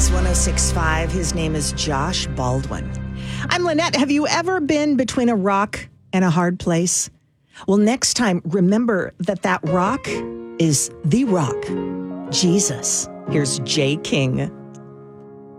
Blaze 106.5. His name is Josh Baldwin. I'm Lynette. Have you ever been between a rock and a hard place? Well, next time, remember that rock is the rock, Jesus. Here's Jay King.